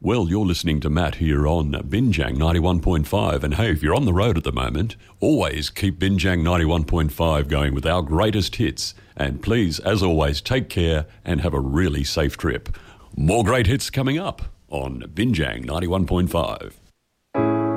Well, you're listening to Matt here on Binjang 91.5. And hey, if you're on the road at the moment, always keep Binjang 91.5 going with our greatest hits. And please, as always, take care and have a really safe trip. More great hits coming up on Binjang 91.5.